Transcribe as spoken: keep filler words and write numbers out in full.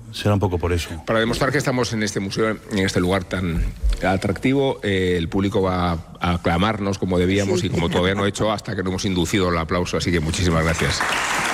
será un poco por eso. Para demostrar que estamos en este museo, en este lugar tan atractivo, eh, el público va a aclamarnos como debíamos, sí, y como todavía no he hecho hasta que no hemos inducido el aplauso, así que muchísimas gracias.